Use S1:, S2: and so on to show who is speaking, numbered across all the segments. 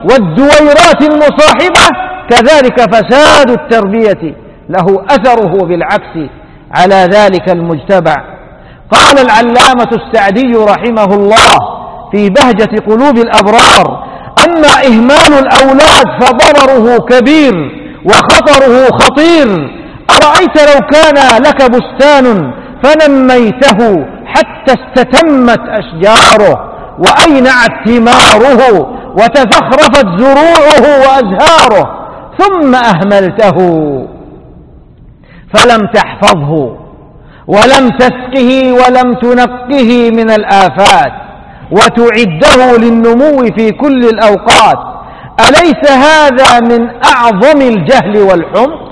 S1: والدويرات المصاحبة كذلك فساد التربية له أثره بالعكس على ذلك المجتمع. قال العلامة السعدي رحمه الله في بهجة قلوب الأبرار: أما إهمال الأولاد فضرره كبير وخطره خطير. أرأيت لو كان لك بستان فنميته حتى استتمت أشجاره وأينعت ثماره وتزخرفت زروعه وأزهاره، ثم أهملته فلم تحفظه ولم تسقه ولم تنقه من الآفات وتعده للنمو في كل الأوقات، أليس هذا من أعظم الجهل والحمق؟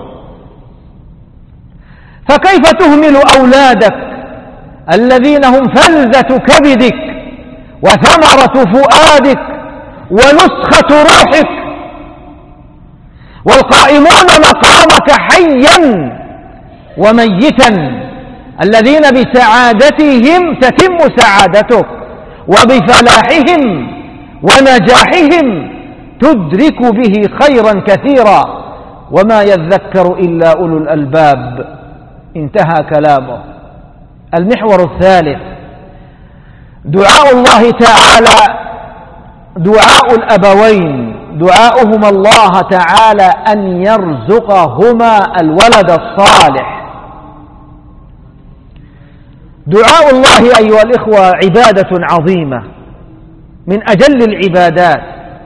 S1: فكيف تهمل أولادك الذين هم فلذة كبدك وثمرة فؤادك ونسخة روحك والقائمون مقامك حيا وميتا، الذين بسعادتهم تتم سعادتك وبفلاحهم ونجاحهم تدرك به خيرا كثيرا، وما يذكر إلا أولو الألباب. انتهى كلامه. المحور الثالث دعاء الله تعالى، دعاء الأبوين، دعاؤهما الله تعالى أن يرزقهما الولد الصالح. دعاء الله أيها الإخوة عبادة عظيمة من أجل العبادات.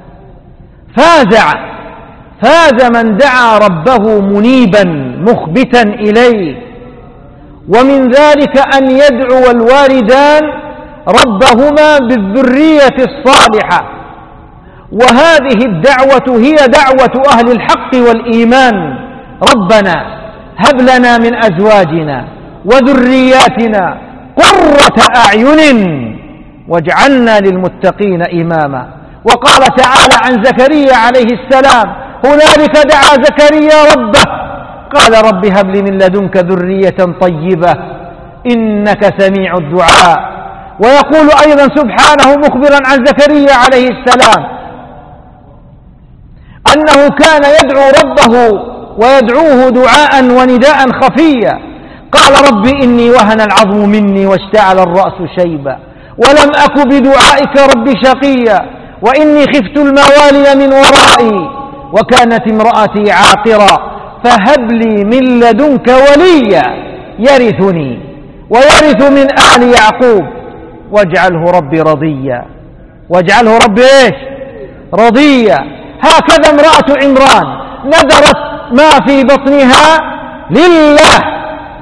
S1: فاز من دعا ربه منيبا مخبتا إليه، ومن ذلك أن يدعو الوالدان ربهما بالذرية الصالحة، وهذه الدعوة هي دعوة أهل الحق والإيمان: ربنا هب لنا من أزواجنا وذرياتنا قرة أعين واجعلنا للمتقين إماما. وقال تعالى عن زكريا عليه السلام: هنالك دعا زكريا ربه قال رب هب لي من لدنك ذرية طيبة إنك سميع الدعاء. ويقول أيضا سبحانه مخبرا عن زكريا عليه السلام أنه كان يدعو ربه ويدعوه دعاء ونداء خفيا: قال رب إني وهن العظم مني واشتعل الرأس شيبا ولم أك بدعائك رب شقيا وإني خفت الموالي من ورائي وكانت امرأتي عاقرا فهب لي من لدنك وليا يرثني ويرث من آل يعقوب واجعله ربي رضيا. واجعله ربي إيش؟ رضيا. هكذا امرأة عمران نذرت ما في بطنها لله،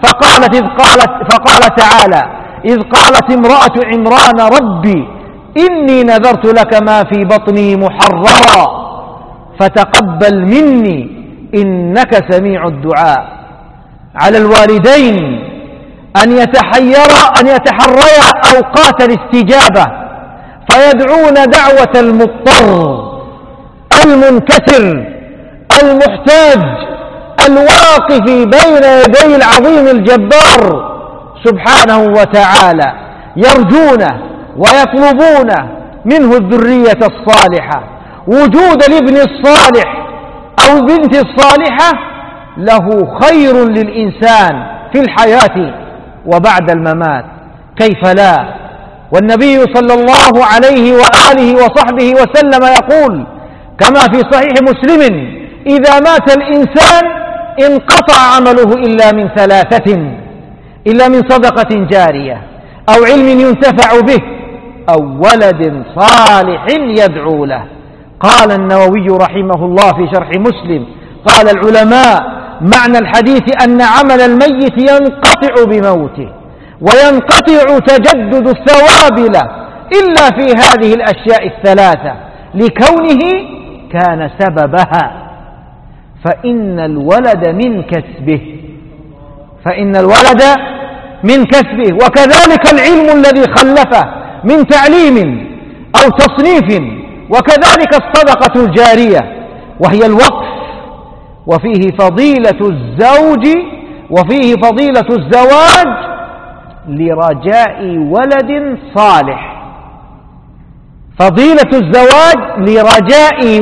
S1: فقال تعالى: إذ قالت امرأة عمران ربي إني نذرت لك ما في بطني محررا فتقبل مني إنك سميع الدعاء. على الوالدين أن يتحريا أوقات الاستجابة فيدعون دعوة المضطر المنكسر المحتاج الواقف بين يدي العظيم الجبار سبحانه وتعالى، يرجونه ويطلبون منه الذرية الصالحة. وجود الابن الصالح أو البنت الصالحة له خير للإنسان في الحياة وبعد الممات، كيف لا؟ والنبي صلى الله عليه وآله وصحبه وسلم يقول كما في صحيح مسلم: إذا مات الإنسان انقطع عمله إلا من ثلاثة: إلا من صدقة جارية أو علم ينتفع به أو ولد صالح يدعو له. قال النووي رحمه الله في شرح مسلم: قال العلماء: معنى الحديث أن عمل الميت ينقطع بموته وينقطع تجدد الثواب له إلا في هذه الأشياء الثلاثة لكونه كان سببها، فإن الولد من كسبه وكذلك العلم الذي خلفه من تعليم أو تصنيف، وكذلك الصدقة الجارية وهي الوقف، وفيه فضيلة الزوج وفيه فضيلة الزواج لرجاء ولد صالح. فضيلة الزواج لرجاء